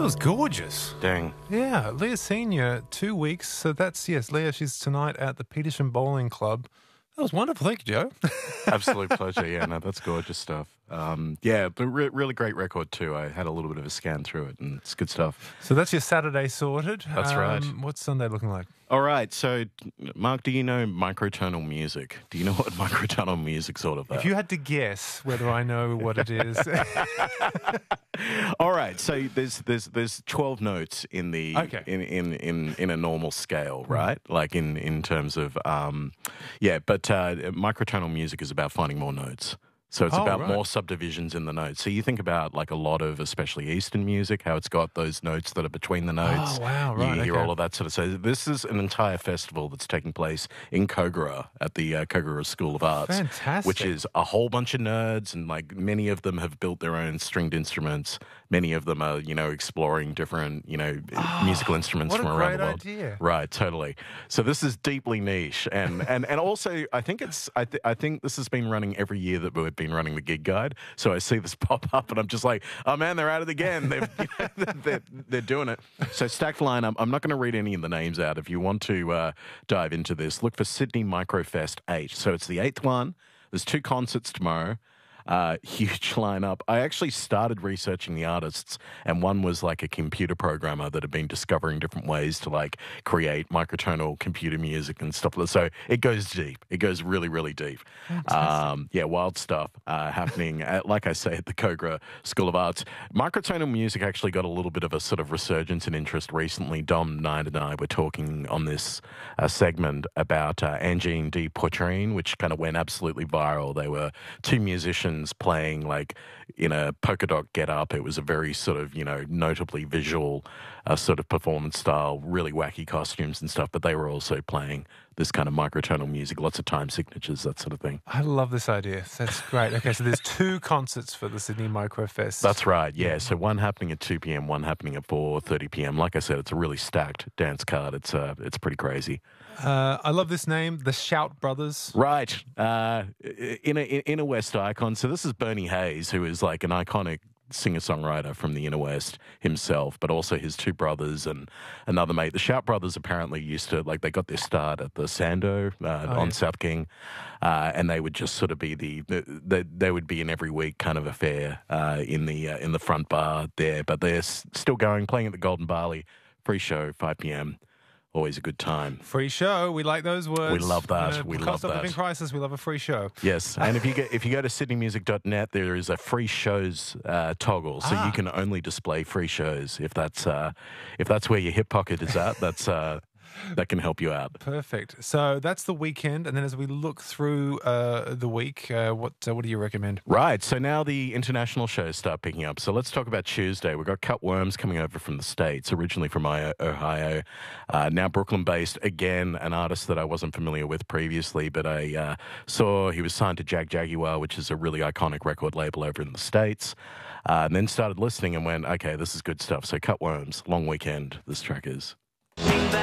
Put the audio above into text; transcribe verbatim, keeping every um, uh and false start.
was gorgeous. Dang. Yeah, Leah Senior, two weeks. So that's, yes, Leah, she's tonight at the Petersham Bowling Club. That was wonderful. Thank you, Joe. Absolute pleasure. Yeah, no, that's gorgeous stuff. Um, yeah, but re- really great record too. I had a little bit of a scan through it, and it's good stuff. So that's your Saturday sorted. That's right. Um, what's Sunday looking like? All right, so Mark, do you know microtonal music? Do you know what microtonal music's all about? If you had to guess whether I know what it is. All right, so there's there's there's twelve notes in the Okay. in, in in in a normal scale, right? Like in in terms of um, yeah, but uh, microtonal music is about finding more notes. So it's Oh, about right. more subdivisions in the notes. So you think about like a lot of, especially Eastern music, how it's got those notes that are between the notes. Oh, wow, right, You hear okay. all of that sort of. So this is an entire festival that's taking place in Kogarah at the uh, Kogarah School of Arts. Fantastic. Which is a whole bunch of nerds, and like many of them have built their own stringed instruments. Many of them are, you know, exploring different, you know, musical instruments what a from around the great world. idea. Right, totally. So this is deeply niche, and and and also I think it's I th- I think this has been running every year that we've been running the gig guide. So I see this pop up, and I'm just like, oh man, they're at it again. They're you know, they're, they're doing it. So stacked lineup. I'm not going to read any of the names out. If you want to uh, dive into this, look for Sydney Microfest eight. So it's the eighth one. There's two concerts tomorrow. Uh, huge lineup. I actually started researching the artists, and one was like a computer programmer that had been discovering different ways to like create microtonal computer music and stuff. So it goes deep. It goes really, really deep. Um, yeah, wild stuff uh, happening, at, like I say, at the Kogarah School of Arts. Microtonal music actually got a little bit of a sort of resurgence in interest recently. Dom Knight and I were talking on this uh, segment about uh, Angine de Poitrine, which kind of went absolutely viral. They were two musicians playing like in a polka dot get up. It was a very sort of, you know, notably visual uh, sort of performance style, really wacky costumes and stuff, but they were also playing this kind of microtonal music, lots of time signatures, that sort of thing. I love this idea. That's great. Okay, so there's two concerts for the Sydney Microfest. That's right, yeah. So one happening at two p.m., one happening at four thirty p.m. Like I said, it's a really stacked dance card. It's uh, it's pretty crazy. Uh, I love this name, the Shout Brothers. Right. Uh, in a in a West icon. So this is Bernie Hayes, who is like an iconic singer-songwriter from the Inner West himself, but also his two brothers and another mate. The Shout Brothers apparently used to, like, they got their start at the Sando uh, Oh, on yeah. South King, uh, and they would just sort of be the, the, the they would be an every week kind of affair uh, in the uh, in the front bar there, but they're s- still going, playing at the Golden Barley, free show, five p.m. Always a good time. Free show. We like those words. We love that. You know, We cost love of that. living crisis. We love a free show. Yes, and if you get if you go to sydney music dot net, there is a free shows uh, toggle, so Ah. you can only display free shows if that's uh, if that's where your hip pocket is at. That's uh, that can help you out. Perfect. So that's the weekend, and then as we look through uh, the week, uh, what uh, what do you recommend? Right, so now the international shows start picking up. So let's talk about Tuesday. We've got Cut Worms coming over from the States, originally from I- Ohio, uh, now Brooklyn-based. Again, an artist that I wasn't familiar with previously, but I uh, saw he was signed to Jag Jaguar, which is a really iconic record label over in the States, uh, and then started listening and went, okay, this is good stuff. So Cut Worms, long weekend, this track is.